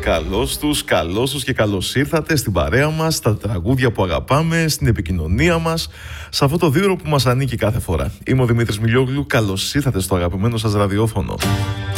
Καλώς τους και καλώς ήρθατε στην παρέα μας, στα τραγούδια που αγαπάμε, στην επικοινωνία μας, σε αυτό το δίωρο που μας ανήκει κάθε φορά. Είμαι ο Δημήτρης Μιλιόγλου, καλώς ήρθατε στο αγαπημένο σας ραδιόφωνο.